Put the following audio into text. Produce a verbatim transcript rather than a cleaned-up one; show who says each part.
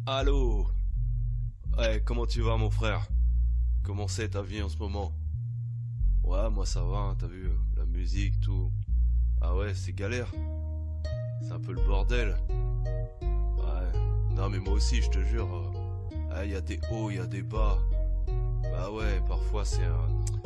Speaker 1: Allô? Ouais, comment tu vas mon frère? Comment c'est ta vie en ce moment? Ouais, moi ça va, hein, t'as vu, euh, la musique, tout. Ah ouais, c'est galère. C'est un peu le bordel. Ouais. Non mais moi aussi, je te jure. Il y a des hauts, il y a des bas. Bah ouais, parfois c'est un...